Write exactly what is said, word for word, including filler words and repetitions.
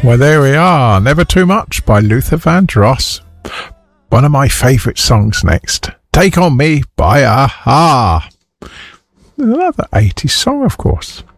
Well, there we are. Never Too Much by Luther Vandross. One of my favourite songs next. Take On Me by a-ha. Another eighties song, of course.